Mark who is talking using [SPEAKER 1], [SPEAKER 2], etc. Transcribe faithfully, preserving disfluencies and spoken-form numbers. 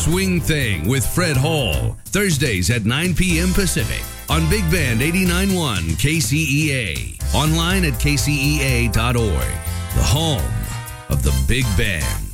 [SPEAKER 1] Swing Thing with Fred Hall, Thursdays at nine p.m. Pacific on Big Band eighty-nine point one K C E A. Online at K C E A dot org. The home of the Big Band.